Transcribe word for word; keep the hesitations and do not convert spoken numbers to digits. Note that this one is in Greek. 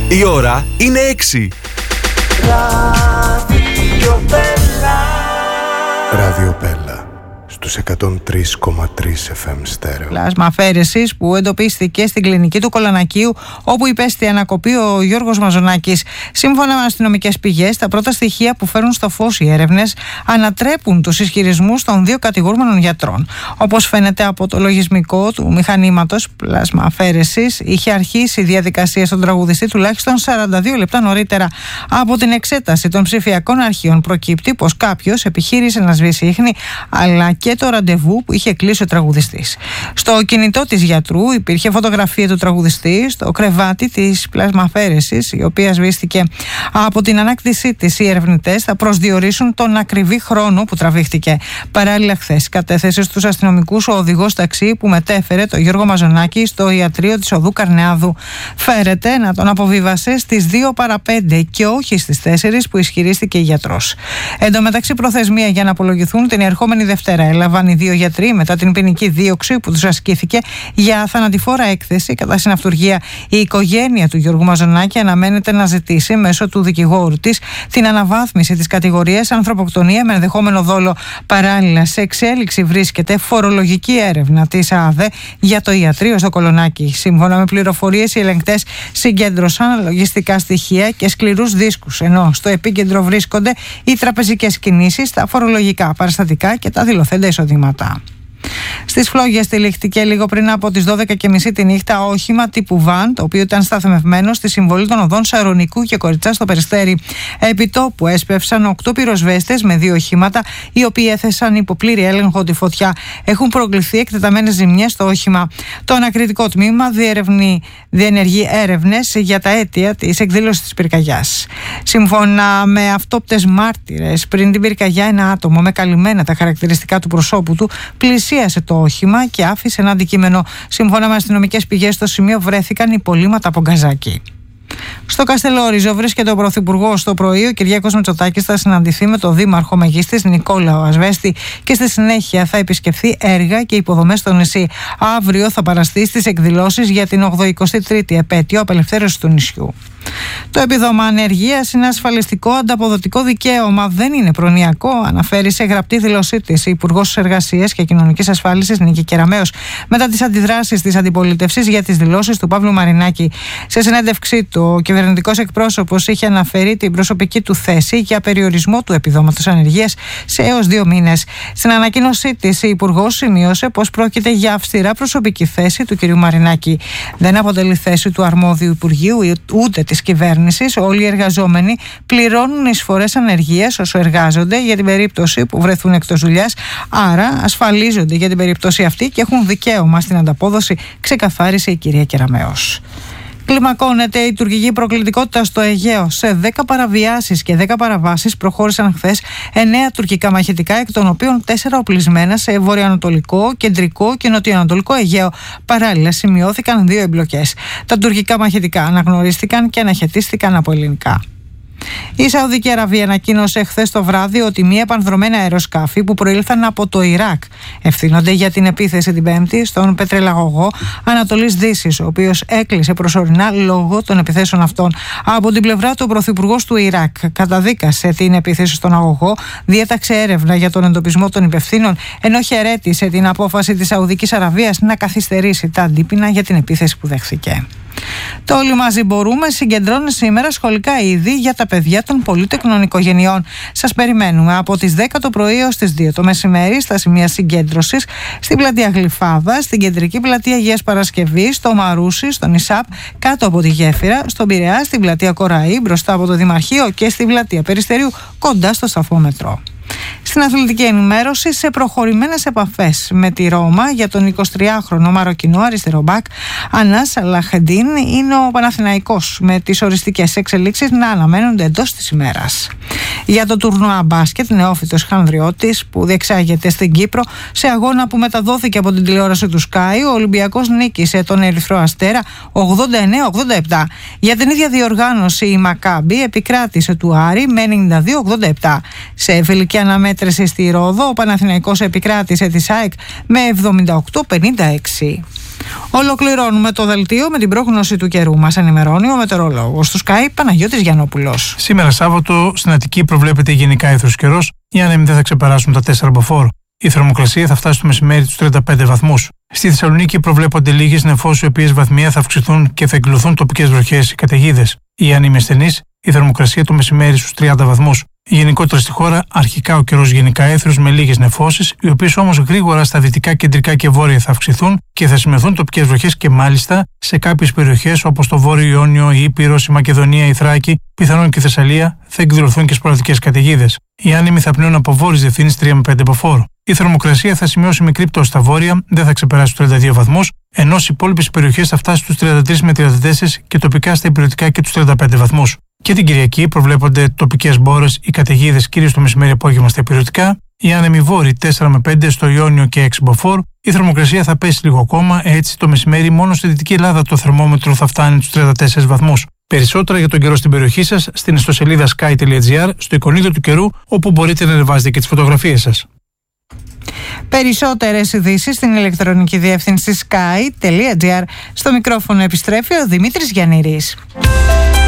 Η ώρα είναι έξι. Ράδιο Πέλα στους εκατόν τρία κόμμα τρία εφ εμ στέρεο. Πλάσμα αφαίρεσης που εντοπίστηκε στην κλινική του Κολονακίου, όπου υπέστη ανακοπή ο Γιώργος Μαζονάκης. Σύμφωνα με αστυνομικές πηγές, τα πρώτα στοιχεία που φέρουν στο φως οι έρευνες ανατρέπουν τους ισχυρισμούς των δύο κατηγορούμενων γιατρών. Όπως φαίνεται από το λογισμικό του μηχανήματος πλάσμα αφαίρεσης, είχε αρχίσει η διαδικασία στον τραγουδιστή τουλάχιστον σαράντα δύο λεπτά νωρίτερα. Από την εξέταση των ψηφιακών αρχείων προκύπτει πως κάποιος επιχείρησε να σβήσει ίχνη, αλλά και το ραντεβού που είχε κλείσει ο τραγουδιστής. Στο κινητό της γιατρού υπήρχε φωτογραφία του τραγουδιστή στο κρεβάτι της πλάσμα αφαίρεσης, η οποία σβήστηκε. Από την ανάκτησή της, οι ερευνητές θα προσδιορίσουν τον ακριβή χρόνο που τραβήχτηκε. Παράλληλα, χθες κατέθεσε στους αστυνομικούς ο οδηγός ταξί που μετέφερε τον Γιώργο Μαζονάκη στο ιατρείο της οδού Καρνεάδου. Φέρεται να τον αποβίβασε στις δύο παρά πέντε και όχι στις τέσσερις που ισχυρίστηκε η γιατρός. Εν τω μεταξύ, προθεσμία για να απολογηθούν την ερχόμενη Δευτέρα έλαβαν οι δύο γιατροί μετά την ποινική δίωξη που τους ασκήθηκε για θανατηφόρα έκθεση κατά συναυτουργία. Η οικογένεια του Γιώργου Μαζονάκη αναμένεται να ζητήσει μέσω του δικηγόρου της την αναβάθμιση της κατηγορίας ανθρωποκτονία με ενδεχόμενο δόλο. Παράλληλα, σε εξέλιξη βρίσκεται φορολογική έρευνα της ΑΔΕ για το ιατρείο στο Κολονάκι. Σύμφωνα με πληροφορίες, οι ελεγκτές συγκέντρωσαν λογιστικά στοιχεία και σκληρούς δίσκους, ενώ στο επίκεντρο βρίσκονται οι τραπεζικές κινήσεις, τα φορολογικά παραστατικά και τα δηλωθέντα εισοδήματα. Στις Φλόγες τυλίχτηκε λίγο πριν από τις δώδεκα και μισή τη νύχτα όχημα τύπου βαν, το οποίο ήταν σταθμευμένο στη συμβολή των οδών Σαρονικού και Κοριτσά στο Περιστέρι. Επί τόπου έσπευσαν οκτώ πυροσβέστες με δύο οχήματα, οι οποίοι έθεσαν υπό πλήρη έλεγχο τη φωτιά. Έχουν προκληθεί εκτεταμένες ζημιές στο όχημα. Το ανακριτικό τμήμα διερευνεί, διενεργεί έρευνες για τα αίτια της εκδήλωσης της πυρκαγιάς. Σύμφωνα με αυτόπτες μάρτυρες, πριν την πυρκαγιά, ένα άτομο με καλυμμένα τα χαρακτηριστικά του προσώπου του πλησίασε το όχημα και άφησε ένα αντικείμενο. Σύμφωνα με αστυνομικές πηγές, στο σημείο βρέθηκαν υπολείμματα από γκαζάκι. Στο Καστελόριζο βρίσκεται ο Πρωθυπουργός. Το πρωί ο Κυριάκος Μητσοτάκης θα συναντηθεί με τον Δήμαρχο Μεγίστης Νικόλαο Ασβέστη και στη συνέχεια θα επισκεφθεί έργα και υποδομές στο νησί. Αύριο θα παραστεί στις εκδηλώσεις για την ογδοηκοστή τρίτη επέτειο απελευθέρωσης του νησιού. Το επίδομα ανεργίας είναι ασφαλιστικό ανταποδοτικό δικαίωμα, δεν είναι προνοιακό, αναφέρει σε γραπτή δήλωσή της η Υπουργός Εργασίας και Κοινωνικής Ασφάλισης Νίκη Κεραμέως μετά τις αντιδράσεις της αντιπολίτευσης για τις δηλώσεις του Παύλου Μαρινάκη. Σε συνέντευξή του, ο κυβερνητικός εκπρόσωπος είχε αναφέρει την προσωπική του θέση για περιορισμό του επιδόματος ανεργίας σε έως δύο μήνες. Στην ανακοίνωσή της, η Υπουργός σημείωσε πως πρόκειται για αυστηρά προσωπική θέση του κ. Μαρινάκη. Δεν αποτελεί θέση του αρμόδιου Υπουργείου ούτε της κυβέρνησης. Όλοι οι εργαζόμενοι πληρώνουν εισφορές ανεργίας όσο εργάζονται για την περίπτωση που βρεθούν εκτός δουλειάς, άρα ασφαλίζονται για την περίπτωση αυτή και έχουν δικαίωμα στην ανταπόδοση, ξεκαθάρισε η κυρία Κεραμέως. Κλιμακώνεται η τουρκική προκλητικότητα στο Αιγαίο. Σε δέκα παραβιάσεις και δέκα παραβάσεις προχώρησαν χθες εννέα τουρκικά μαχητικά, εκ των οποίων τέσσερα οπλισμένα σε βορειοανατολικό, κεντρικό και νοτιοανατολικό Αιγαίο. Παράλληλα, σημειώθηκαν δύο εμπλοκές. Τα τουρκικά μαχητικά αναγνωρίστηκαν και αναχαιτίστηκαν από ελληνικά. Η Σαουδική Αραβία ανακοίνωσε χθες το βράδυ ότι μία επανδρομένα αεροσκάφη που προήλθαν από το Ιράκ ευθύνονται για την επίθεση την Πέμπτη στον πετρελαγωγό Ανατολής Δύσης, ο οποίος έκλεισε προσωρινά λόγω των επιθέσεων αυτών. Από την πλευρά του, ο Πρωθυπουργός του Ιράκ καταδίκασε την επίθεση στον αγωγό, διέταξε έρευνα για τον εντοπισμό των υπευθύνων, ενώ χαιρέτησε την απόφαση της Σαουδικής Αραβίας να καθυστερήσει τα αντίπεινα για την επίθεση που δέχθηκε. Το Όλοι Μαζί Μπορούμε συγκεντρώνει σήμερα σχολικά είδη για τα παιδιά των πολύτεκνων οικογενειών. Σας περιμένουμε από τις δέκα το πρωί ως τις δύο το μεσημέρι στα σημεία συγκέντρωσης στην πλατεία Γλυφάδα, στην κεντρική πλατεία Αγίας Παρασκευής, στο Μαρούσι, στον Ισάπ, κάτω από τη Γέφυρα, στον Πειραιά, στην πλατεία Κοραή, μπροστά από το Δημαρχείο και στην πλατεία Περιστερίου, κοντά στο σταθμό μετρό. Στην αθλητική ενημέρωση, σε προχωρημένες επαφές με τη Ρώμα για τον εικοσιτριάχρονο Μαροκινό αριστερό μπακ Ανάς Λαχεντίν είναι ο Παναθηναϊκός, με τις οριστικές εξελίξεις να αναμένονται εντός της ημέρας. Για το τουρνουά μπάσκετ, νεόφυτος Χανδριώτης που διεξάγεται στην Κύπρο, σε αγώνα που μεταδόθηκε από την τηλεόραση του Sky, ο Ολυμπιακός νίκησε τον Ερυθρό Αστέρα ογδόντα εννέα ογδόντα επτά. Για την ίδια διοργάνωση, η Μακάμπι επικράτησε του Άρη με ενενήντα δύο ογδόντα επτά. Σε φιλική αναμέτρηση στη Ρόδο, ο Παναθηναϊκός επικράτησε τη ΑΕΚ με εβδομήντα οκτώ πενήντα έξι. Ολοκληρώνουμε το δελτίο με την πρόγνωση του καιρού. Μας ενημερώνει ο μετεωρολόγος του Sky Παναγιώτης Γιαννόπουλος. Σήμερα Σάββατο στην Αττική προβλέπεται γενικά αίθρος καιρός. Οι άνεμοι δεν θα ξεπεράσουν τα τέσσερα μποφόρ. Η θερμοκρασία θα φτάσει στο μεσημέρι τους τριάντα πέντε βαθμούς. Στη Θεσσαλονίκη προβλέπονται λίγες νεφώσεις, οι οποίες βαθμία θα αυξηθούν και θα εκδηλωθούν τοπικές βροχές ή καταιγίδες. Οι άνεμοι ασθενείς, η θερμοκρασία το μεσημέρι στους τριάντα βαθμούς. Γενικότερα στη χώρα, αρχικά ο καιρός γενικά έθριος με λίγες νεφώσεις, οι οποίες όμως γρήγορα στα δυτικά, κεντρικά και βόρεια θα αυξηθούν και θα σημειωθούν τοπικές βροχές και μάλιστα σε κάποιες περιοχές όπως το Βόρειο Ιόνιο, η Ήπειρος, η Μακεδονία, η Θράκη, πιθανόν και η Θεσσαλία, θα εκδηλωθούν και σποραδικές καταιγίδες. Οι άνεμοι θα πνέουν από βόρειες διευθύνσεις τρία με πέντε μποφόρ. Η θερμοκρασία θα σημειώσει μικρή πτώση στα βόρεια, δεν θα ξεπεράσει τους τριάντα δύο βαθμούς, ενώ στις υπόλοιπες περιοχές θα φτάσει στους τριάντα τρία με τριάντα τέσσερα και τοπικά στα υπηρετικά και τους τριάντα πέντε βαθμούς. Και την Κυριακή προβλέπονται τοπικές μπόρες ή καταιγίδες κυρίως το μεσημέρι απόγευμα στα υπηρετικά. Οι άνεμοι βόρειοι τέσσερα με πέντε στο Ιόνιο και έξι μποφόρ. Η θερμοκρασία θα πέσει λίγο ακόμα, έτσι το μεσημέρι μόνο στη Δυτική Ελλάδα το θερμόμετρο θα φτάνει τους τριάντα τέσσερα βαθμούς. Περισσότερα για τον καιρό στην περιοχή σας στην ιστοσελίδα sky τελεία gr, στο εικονίδιο του καιρού, όπου μπορείτε να ανεβάζετε και τις φωτογραφίες σας. Περισσότερες ειδήσεις στην ηλεκτρονική διεύθυνση sky τελεία gr. Στο μικρόφωνο επιστρέφει ο Δημήτρης Γιαννήρης.